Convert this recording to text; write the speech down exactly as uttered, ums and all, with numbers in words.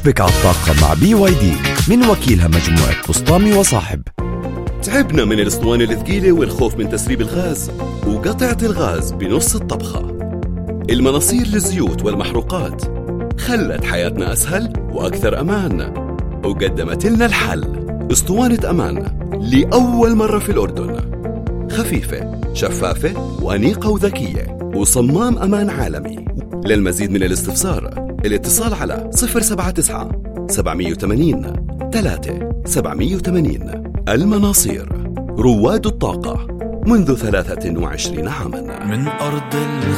اشبك على الطاقة مع بي واي دي من وكيلها مجموعة بسطامي وصاحب. تعبنا من الاسطوانة الثقيلة والخوف من تسريب الغاز وقطعة الغاز بنص الطبخة. المناصير للزيوت والمحروقات خلت حياتنا أسهل وأكثر أمان، وقدمت لنا الحل اسطوانة أمان لأول مرة في الأردن، خفيفة شفافة وأنيقة وذكية وصمام أمان عالمي. للمزيد من الاستفسار الاتصال على صفر سبعة تسعة سبعمية وثمانين ثلاثة سبعمية وثمانين. المناصير، رواد الطاقة منذ ثلاثة وعشرين عاما. من أرض